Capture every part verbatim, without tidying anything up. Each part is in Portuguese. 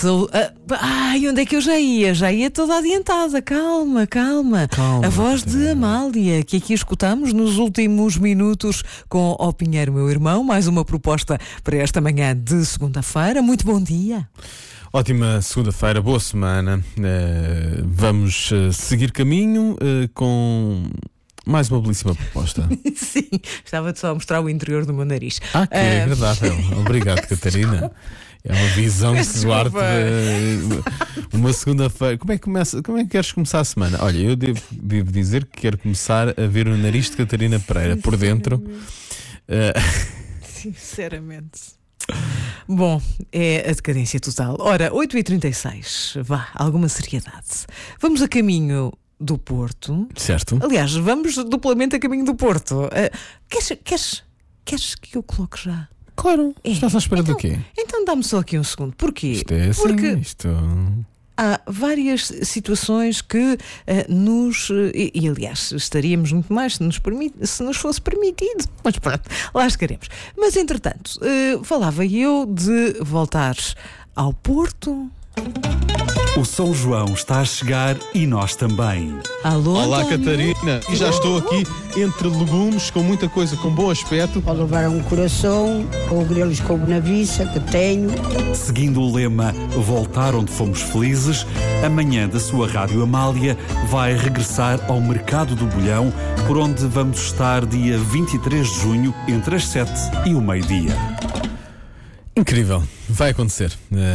Sou, ah, ai, onde é que eu já ia? Já ia toda adiantada. Calma, calma. Calma, A voz de Catarina. Amália, que aqui escutamos nos últimos minutos com o Pinheiro, meu irmão. Mais uma proposta para esta manhã de segunda-feira. Muito bom dia. Ótima segunda-feira, boa semana. Uh, vamos uh, seguir caminho uh, com mais uma belíssima proposta. Sim, estava-te só a mostrar o interior do meu nariz. Ah, que Ah, agradável. Obrigado, Catarina. É uma visão que se guarda de uma segunda-feira. Como é que começa? Como é que queres começar a semana? Olha, eu devo, devo dizer que quero começar a ver o nariz de Catarina Pereira por dentro. Uh, Sinceramente. Bom, é a decadência total. Ora, oito e trinta e seis. Vá, alguma seriedade. Vamos a caminho do Porto. certo? Aliás, vamos duplamente a caminho do Porto. Uh, queres, queres, queres que eu coloque já? Claro. É. Estás à espera então, do quê? Então dá-me só aqui um segundo. Porquê? Isto é assim, Porque isto... há várias situações que uh, nos... Uh, e, e, aliás, estaríamos muito mais se nos, permite, se nos fosse permitido. Mas pronto, lá chegaremos. Mas, entretanto, uh, falava eu de voltar ao Porto. O São João está a chegar e nós também. Alô, Olá, António? Catarina. E já estou aqui entre legumes, com muita coisa, com bom aspecto. Pode levar um coração ou grelos com bonaviça que tenho. Seguindo o lema Voltar onde fomos felizes, amanhã da sua Rádio Amália vai regressar ao Mercado do Bolhão, por onde vamos estar dia vinte e três de junho, entre as sete e o meio-dia. Incrível, vai acontecer.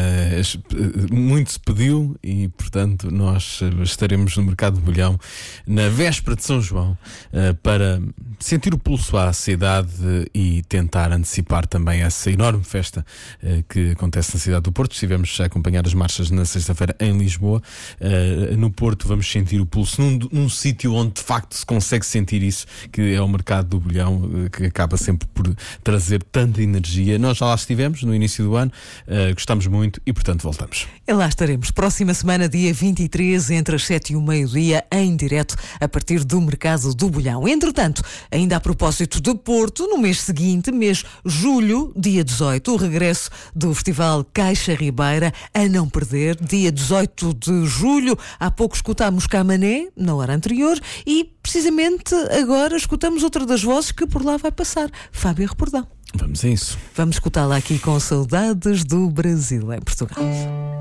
Uh, muito se pediu e, portanto, nós estaremos no Mercado de Bolhão na véspera de São João uh, para sentir o pulso à cidade e tentar antecipar também essa enorme festa uh, que acontece na cidade do Porto. Estivemos a acompanhar as marchas na sexta-feira em Lisboa. Uh, no Porto vamos sentir o pulso num, num sítio onde de facto se consegue sentir isso, que é o Mercado do Bolhão, uh, que acaba sempre por trazer tanta energia. Nós já lá estivemos no início do ano, uh, gostamos muito e, portanto, voltamos. E lá estaremos. Próxima semana, dia vinte e três, entre as sete e o meio-dia, em direto, a partir do Mercado do Bolhão. Entretanto, ainda a propósito de Porto, no mês seguinte, mês julho, dia dezoito, o regresso do Festival Caixa Ribeira, a não perder, dia dezoito de julho. Há pouco escutámos Camané, na hora anterior, e precisamente agora escutamos outra das vozes que por lá vai passar, Fábio Repordão. Vamos a isso. Vamos escutá-la aqui com Saudades do Brasil, em Portugal.